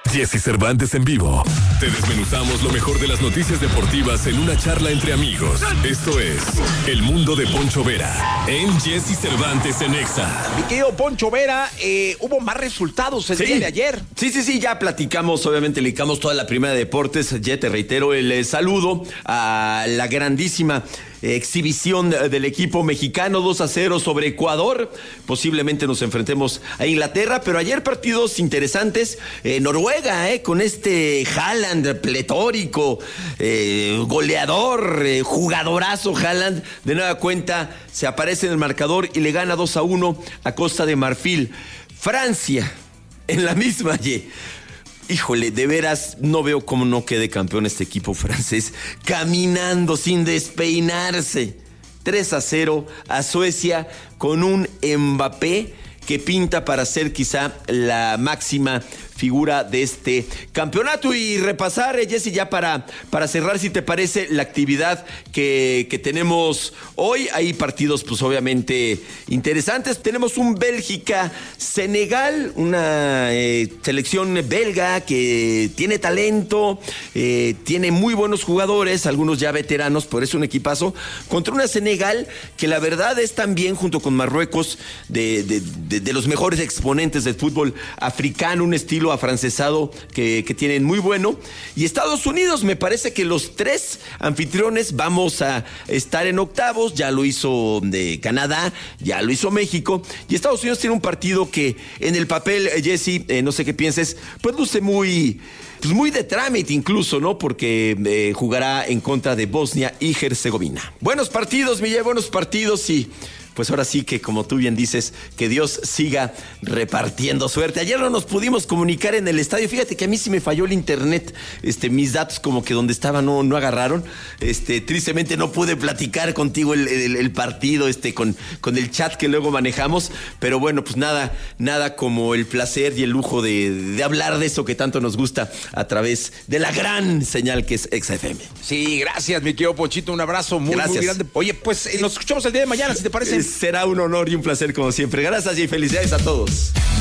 Jesse Cervantes en vivo. Te desmenuzamos lo mejor de las noticias deportivas en una charla entre amigos. Esto es El Mundo de Poncho Vera en Jesse Cervantes en Exa. Mi querido Poncho Vera, hubo más resultados el día de ayer. Sí, ya platicamos, obviamente le dedicamos toda la primera de deportes. Ya te reitero el saludo a la grandísima exhibición del equipo mexicano, 2-0 sobre Ecuador. Posiblemente nos enfrentemos a Inglaterra, pero ayer partidos interesantes. Noruega, con este Haaland pletórico, goleador, jugadorazo Haaland, de nueva cuenta se aparece en el marcador y le gana 2-1 a Costa de Marfil. Francia, en la misma, híjole, de veras no veo cómo no quede campeón este equipo francés, caminando sin despeinarse. 3-0 a Suecia con un Mbappé que pinta para ser quizá la máxima figura de este campeonato. Y repasar, Jesse, ya para cerrar, si te parece, la actividad que tenemos hoy. Hay partidos, pues obviamente interesantes. Tenemos un Bélgica-Senegal, una selección belga que tiene talento, tiene muy buenos jugadores, algunos ya veteranos, por eso un equipazo, contra una Senegal que la verdad es también, junto con Marruecos, de los mejores exponentes del fútbol africano, un estilo afrancesado que tienen muy bueno. Y Estados Unidos, me parece que los tres anfitriones vamos a estar en octavos. Ya lo hizo de Canadá, ya lo hizo México, y Estados Unidos tiene un partido que en el papel, Jesse, no sé qué pienses, pues luce muy de trámite incluso, ¿no? Porque jugará en contra de Bosnia y Herzegovina. Buenos partidos, Miguel, buenos partidos, y pues ahora sí que, como tú bien dices, que Dios siga repartiendo suerte. Ayer no nos pudimos comunicar en el estadio. Fíjate que a mí sí me falló el internet. Mis datos como que donde estaba no agarraron. Tristemente no pude platicar contigo el partido, con el chat que luego manejamos. Pero bueno, pues nada como el placer y el lujo de hablar de eso que tanto nos gusta a través de la gran señal que es Exa FM. Sí, gracias, mi querido Ponchito. Un abrazo muy grande. Oye, pues nos escuchamos el día de mañana, si te parece. Será un honor y un placer como siempre. Gracias y felicidades a todos.